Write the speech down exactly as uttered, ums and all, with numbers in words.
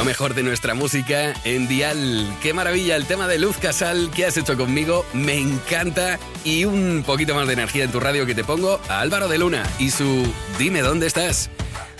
mejor de nuestra música en Dial. ¡Qué maravilla! El tema de Luz Casal que has hecho conmigo me encanta. Y un poquito más de energía en tu radio que te pongo a Álvaro de Luna y su Dime dónde estás.